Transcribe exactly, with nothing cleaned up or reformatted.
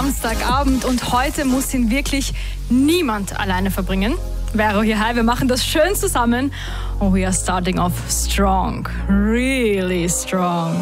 Samstagabend und heute muss ihn wirklich niemand alleine verbringen. Vero hier, hi, wir machen das schön zusammen und we are starting off strong, really strong.